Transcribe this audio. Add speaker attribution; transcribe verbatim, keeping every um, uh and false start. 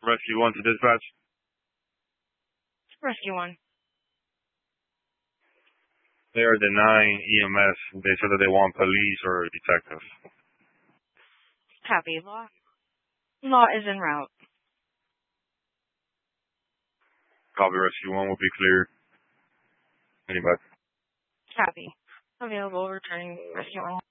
Speaker 1: Rescue one to dispatch.
Speaker 2: Rescue one.
Speaker 1: They are denying E M S. They said that they want police or detectives.
Speaker 2: Copy. Law. Law is en route.
Speaker 1: Copy. Rescue one will be clear. Anybody?
Speaker 2: Copy. Available. Returning rescue one.